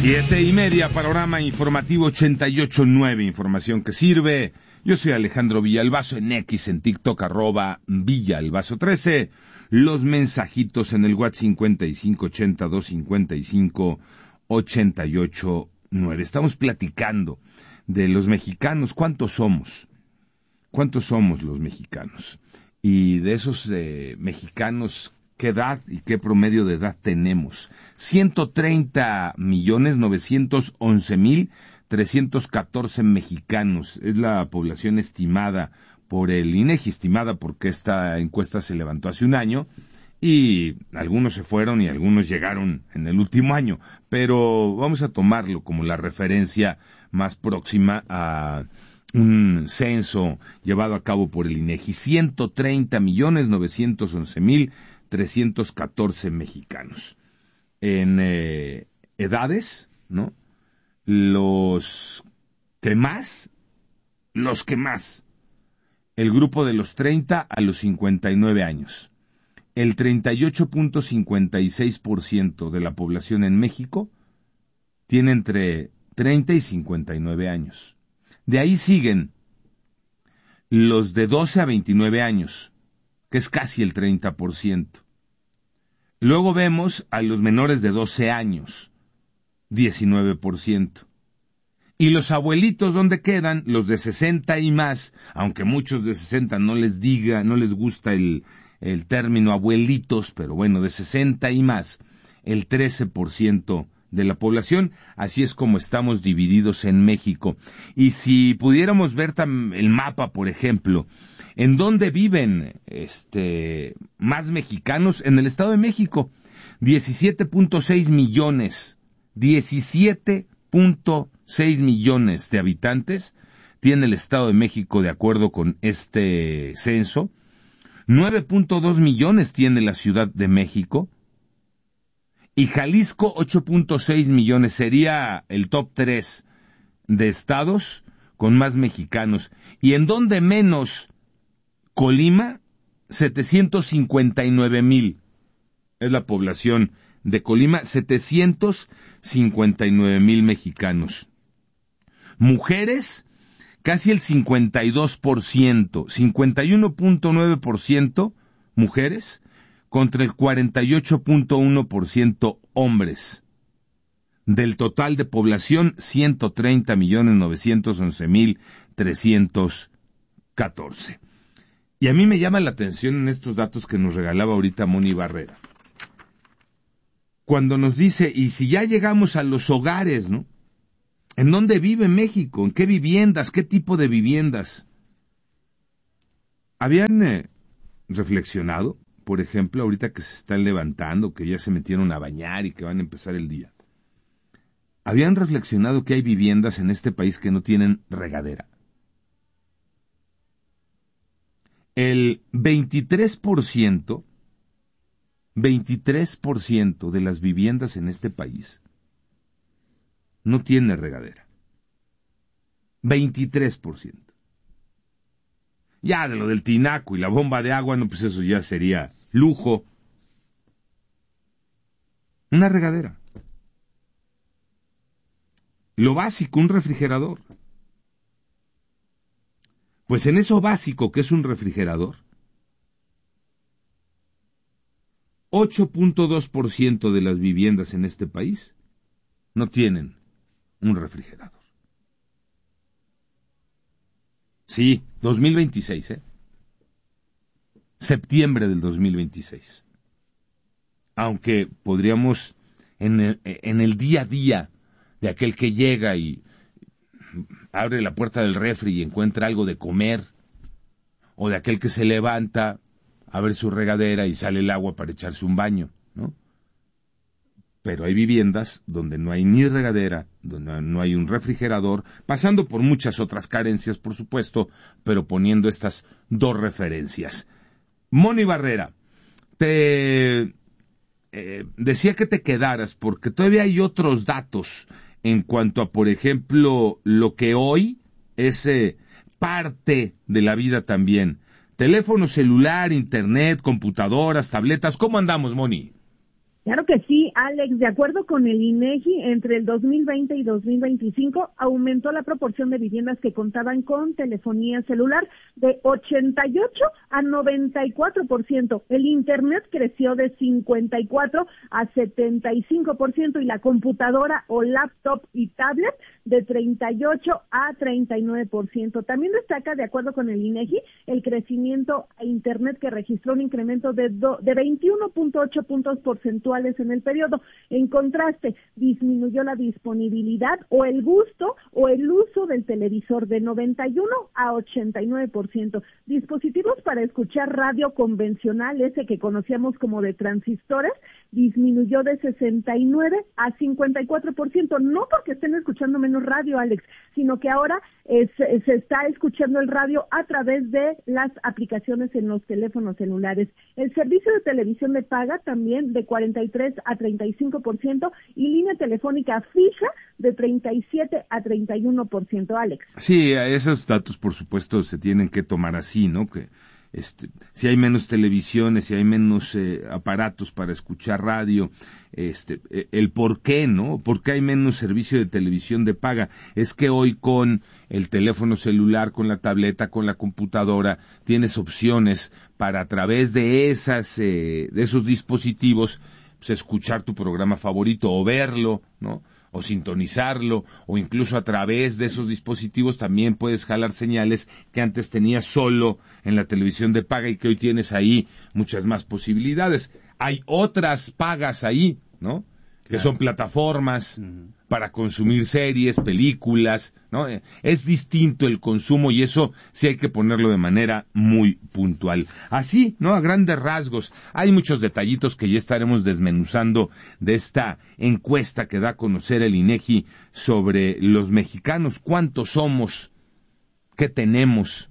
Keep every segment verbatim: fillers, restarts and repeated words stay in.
Siete y media, panorama informativo ochenta y ocho nueve, información que sirve. Yo soy Alejandro Villalbazo, en X, en TikTok, arroba Villalbazo trece. Los mensajitos en el WhatsApp cincuenta y cinco ochenta dos cincuenta y cinco ochenta y ocho nueve. Estamos platicando de los mexicanos. ¿Cuántos somos? ¿Cuántos somos los mexicanos? Y de esos eh, mexicanos, ¿qué edad y qué promedio de edad tenemos? ciento treinta millones novecientos once mil trescientos catorce mexicanos. Es la población estimada por el INEGI, estimada porque esta encuesta se levantó hace un año y algunos se fueron y algunos llegaron en el último año, pero vamos a tomarlo como la referencia más próxima a un censo llevado a cabo por el INEGI. ciento treinta millones novecientos once mil trescientos catorce mexicanos. En eh, edades, ¿no? Los que más, los que más, el grupo de los treinta a los cincuenta y nueve años. El treinta y ocho punto cincuenta y seis por ciento de la población en México tiene entre treinta y cincuenta y nueve años. De ahí siguen los de doce a veintinueve años, que es casi el treinta por ciento. Luego vemos a los menores de doce años, diecinueve por ciento. Y los abuelitos, ¿dónde quedan? Los de sesenta y más, aunque muchos de sesenta no les diga, no les gusta el, el término abuelitos, pero bueno, de sesenta y más, el trece por ciento de la población. Así es como estamos divididos en México. Y si pudiéramos ver tam, el mapa, por ejemplo, ¿en dónde viven este más mexicanos? En el Estado de México, diecisiete punto seis millones, diecisiete punto seis millones de habitantes tiene el Estado de México de acuerdo con este censo. nueve punto dos millones tiene la Ciudad de México. Y Jalisco, ocho punto seis millones, sería el top tres de estados con más mexicanos. ¿Y en dónde menos? Colima, setecientos cincuenta y nueve mil. Es la población de Colima, setecientos cincuenta y nueve mil mexicanos. Mujeres, casi el cincuenta y dos por ciento, cincuenta y uno punto nueve por ciento mujeres, contra el cuarenta y ocho punto uno por ciento hombres. Del total de población, ciento treinta millones novecientos once mil trescientos catorce. Y a mí me llama la atención en estos datos que nos regalaba ahorita Moni Barrera. Cuando nos dice, y si ya llegamos a los hogares, ¿no? ¿En dónde vive México? ¿En qué viviendas? ¿Qué tipo de viviendas? ¿Habían eh, reflexionado, por ejemplo, ahorita que se están levantando, que ya se metieron a bañar y que van a empezar el día? ¿Habían reflexionado que hay viviendas en este país que no tienen regadera? El veintitrés por ciento, veintitrés por ciento de las viviendas en este país no tiene regadera. veintitrés por ciento. Ya de lo del tinaco y la bomba de agua, no, pues eso ya sería lujo. Una regadera. Lo básico, un refrigerador. Pues en eso básico que es un refrigerador, ocho punto dos por ciento de las viviendas en este país no tienen un refrigerador. Sí, dos mil veintiséis, ¿eh? Septiembre del dos mil veintiséis. Aunque podríamos, en el, en el día a día de aquel que llega y abre la puerta del refri y encuentra algo de comer, o de aquel que se levanta, abre su regadera y sale el agua para echarse un baño, ¿no? Pero hay viviendas donde no hay ni regadera, donde no hay un refrigerador, pasando por muchas otras carencias, por supuesto, pero poniendo estas dos referencias. Moni Barrera, te eh, decía que te quedaras, porque todavía hay otros datos en cuanto a, por ejemplo, lo que hoy es eh, parte de la vida también. Teléfono celular, internet, computadoras, tabletas. ¿Cómo andamos, Moni? Claro que sí, Alex. De acuerdo con el INEGI, entre el dos mil veinte y dos mil veinticinco aumentó la proporción de viviendas que contaban con telefonía celular de ochenta y ocho a noventa y cuatro por ciento. El Internet creció de cincuenta y cuatro a setenta y cinco por ciento y la computadora o laptop y tablet de treinta y ocho a treinta y nueve por ciento. También destaca, de acuerdo con el INEGI, el crecimiento a Internet que registró un incremento de, do, de veintiuno punto ocho puntos porcentuales en el periodo. En contraste, disminuyó la disponibilidad o el gusto o el uso del televisor de noventa y uno a ochenta y nueve por ciento. Dispositivos para escuchar radio convencional, ese que conocíamos como de transistores, disminuyó de sesenta y nueve a cincuenta y cuatro por ciento, no porque estén escuchando menos radio, Alex, sino que ahora es, se está escuchando el radio a través de las aplicaciones en los teléfonos celulares. El servicio de televisión de paga también de cuarenta y tres a treinta y cinco por ciento y línea telefónica fija de treinta y siete a treinta y uno por ciento, Alex. Sí, esos datos por supuesto se tienen que tomar así, ¿no? Que Este, si hay menos televisiones, si hay menos eh, aparatos para escuchar radio, este, eh, el por qué, ¿no? ¿Por qué hay menos servicio de televisión de paga? Es que hoy con el teléfono celular, con la tableta, con la computadora, tienes opciones para a través de esas, eh, de esos dispositivos, pues, escuchar tu programa favorito o verlo, ¿no? O sintonizarlo, o incluso a través de esos dispositivos también puedes jalar señales que antes tenías solo en la televisión de paga y que hoy tienes ahí muchas más posibilidades. Hay otras pagas ahí, ¿no? Que claro. Son plataformas uh-huh. para consumir series, películas, ¿no? Es distinto el consumo y eso sí hay que ponerlo de manera muy puntual. Así, ¿no? A grandes rasgos. Hay muchos detallitos que ya estaremos desmenuzando de esta encuesta que da a conocer el INEGI sobre los mexicanos. ¿Cuántos somos? ¿Qué tenemos?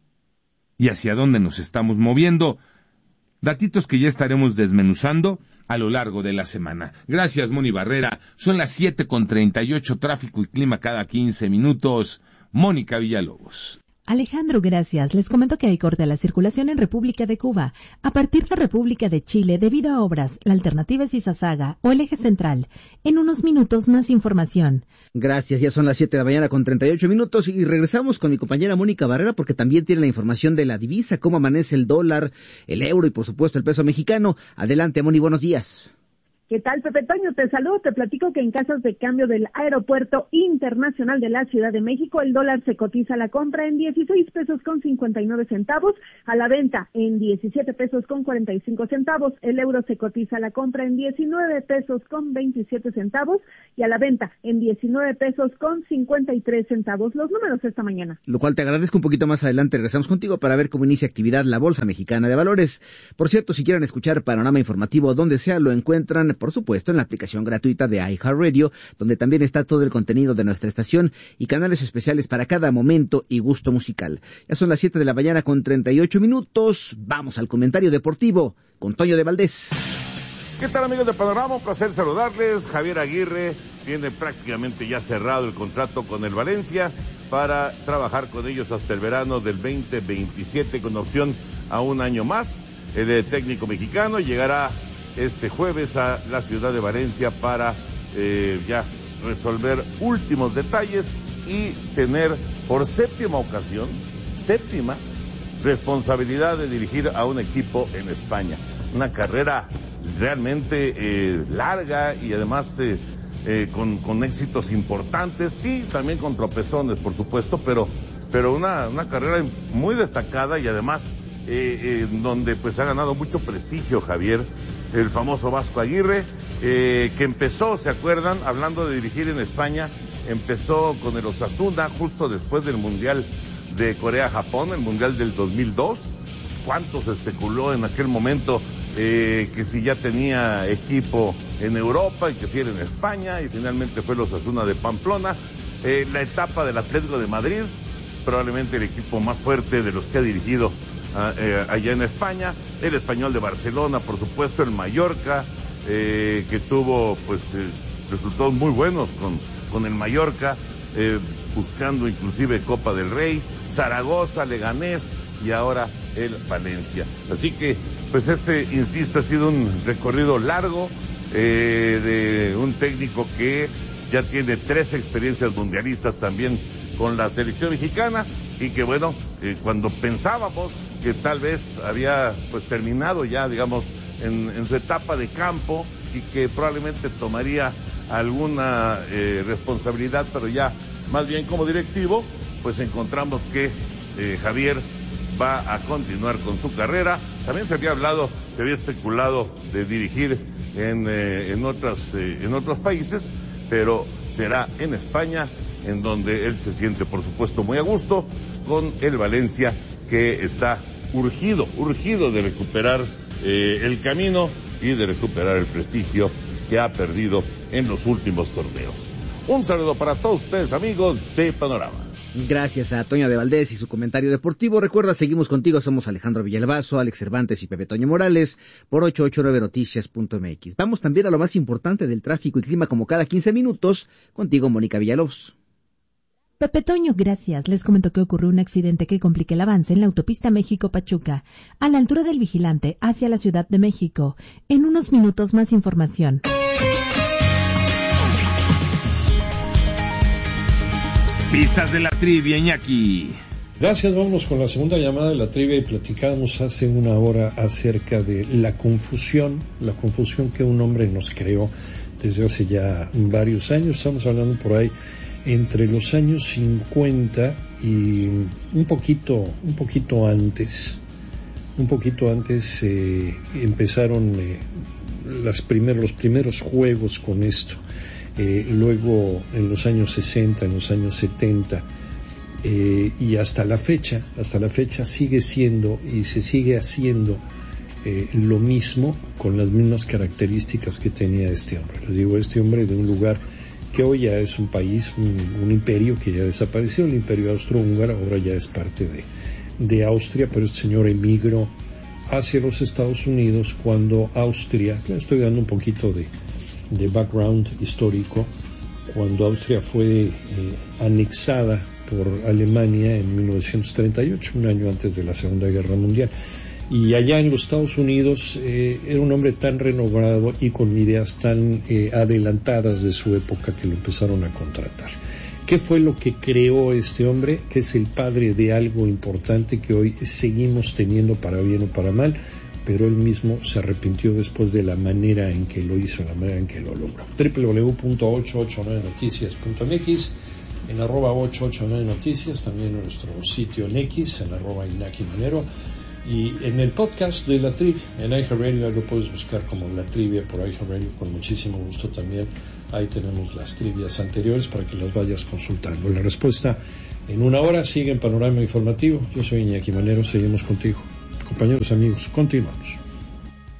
¿Y hacia dónde nos estamos moviendo? Datitos que ya estaremos desmenuzando a lo largo de la semana. Gracias, Moni Barrera. Son las siete con treinta y ocho, tráfico y clima cada quince minutos. Mónica Villalobos. Alejandro, gracias. Les comento que hay corte a la circulación en República de Cuba. A partir de República de Chile, debido a obras, la alternativa es Izazaga o el eje central. En unos minutos, más información. Gracias, ya son las siete de la mañana con treinta y ocho minutos y regresamos con mi compañera Mónica Barrera porque también tiene la información de la divisa, cómo amanece el dólar, el euro y por supuesto el peso mexicano. Adelante, Moni, buenos días. ¿Qué tal, Pepe Toño? Te saludo, te platico que en casas de cambio del Aeropuerto Internacional de la Ciudad de México, el dólar se cotiza a la compra en dieciséis pesos con cincuenta y nueve centavos, a la venta en diecisiete pesos con cuarenta y cinco centavos, el euro se cotiza a la compra en diecinueve pesos con veintisiete centavos y a la venta en diecinueve pesos con cincuenta y tres centavos. Los números esta mañana. Lo cual te agradezco. Un poquito más adelante regresamos contigo para ver cómo inicia actividad la Bolsa Mexicana de Valores. Por cierto, si quieren escuchar Panorama Informativo donde sea, lo encuentran por supuesto en la aplicación gratuita de iHeartRadio, donde también está todo el contenido de nuestra estación y canales especiales para cada momento y gusto musical. Ya son las siete de la mañana con treinta y ocho minutos. Vamos al comentario deportivo con Toño de Valdés. ¿Qué tal, amigos de Panorama? Un placer saludarles. Javier Aguirre tiene prácticamente ya cerrado el contrato con el Valencia para trabajar con ellos hasta el verano del veinte veintisiete con opción a un año más. El técnico mexicano llegará este jueves a la ciudad de Valencia para eh, ya resolver últimos detalles y tener por séptima ocasión, séptima, responsabilidad de dirigir a un equipo en España. Una carrera realmente eh, larga y además eh, eh, con, con éxitos importantes, sí, también con tropezones, por supuesto, pero, pero una, una carrera muy destacada y además eh, eh, donde pues ha ganado mucho prestigio, Javier, el famoso Vasco Aguirre, eh, que empezó, ¿se acuerdan? Hablando de dirigir en España, empezó con el Osasuna justo después del Mundial de Corea-Japón, el Mundial del dos mil dos. ¿Cuánto se especuló en aquel momento eh, que si ya tenía equipo en Europa y que si era en España? Y finalmente fue el Osasuna de Pamplona. Eh, la etapa del Atlético de Madrid, probablemente el equipo más fuerte de los que ha dirigido Eh, allá en España, el Español de Barcelona, por supuesto, el Mallorca, eh, que tuvo pues eh, resultados muy buenos con, con el Mallorca, eh, buscando inclusive Copa del Rey, Zaragoza, Leganés y ahora el Valencia. Así que, pues este, insisto, ha sido un recorrido largo, eh, de un técnico que ya tiene tres experiencias mundialistas también con la selección mexicana y que bueno, eh, cuando pensábamos que tal vez había pues terminado ya, digamos, en, en su etapa de campo y que probablemente tomaría alguna eh, responsabilidad, pero ya más bien como directivo, pues encontramos que eh, Javier va a continuar con su carrera. También se había hablado, se había especulado de dirigir en, eh, en, otras, eh, en otros países, pero será en España, en donde él se siente, por supuesto, muy a gusto con el Valencia, que está urgido, urgido de recuperar eh, el camino y de recuperar el prestigio que ha perdido en los últimos torneos. Un saludo para todos ustedes, amigos de Panorama. Gracias a Toño de Valdés y su comentario deportivo. Recuerda, seguimos contigo, somos Alejandro Villalbazo, Alex Cervantes y Pepe Toño Morales por ocho ocho nueve noticias punto m x. Vamos también a lo más importante del tráfico y clima como cada quince minutos. Contigo, Mónica Villalobos. Pepe Toño, gracias. Les comento que ocurrió un accidente que complica el avance en la autopista México-Pachuca, a la altura del Vigilante, hacia la Ciudad de México. En unos minutos más información. Pistas de la trivia, Iñaki. Gracias, vamos con la segunda llamada de la trivia y platicábamos hace una hora acerca de la confusión, la confusión que un hombre nos creó desde hace ya varios años. Estamos hablando por ahí entre los años cincuenta y un poquito, un poquito antes, un poquito antes eh, empezaron eh, las primer, los primeros juegos con esto. Eh, luego en los años sesenta, en los años setenta eh, y hasta la fecha, hasta la fecha sigue siendo y se sigue haciendo eh, lo mismo con las mismas características que tenía este hombre. Les digo, este hombre de un lugar que hoy ya es un país, un, un imperio que ya desapareció, el imperio austrohúngaro, ahora ya es parte de, de Austria, pero este señor emigró hacia los Estados Unidos cuando Austria, le estoy dando un poquito de de background histórico, cuando Austria fue eh, anexada por Alemania en mil novecientos treinta y ocho, un año antes de la Segunda Guerra Mundial. Y allá en los Estados Unidos eh, era un hombre tan renovado y con ideas tan eh, adelantadas de su época que lo empezaron a contratar. ¿Qué fue lo que creó este hombre? Que es el padre de algo importante que hoy seguimos teniendo, para bien o para mal, pero él mismo se arrepintió después de la manera en que lo hizo, la manera en que lo logró. doble u doble u doble u punto ocho ocho nueve noticias punto m x, en arroba ocho ocho nueve noticias, también en nuestro sitio en X, en arroba Inaki Manero, y en el podcast de La Trivia, en iHeartRadio, lo puedes buscar como La Trivia por iHeartRadio, con muchísimo gusto también. Ahí tenemos las trivias anteriores para que las vayas consultando. La respuesta en una hora sigue en Panorama Informativo. Yo soy Iñaki Manero, seguimos contigo. Compañeros, amigos, continuamos.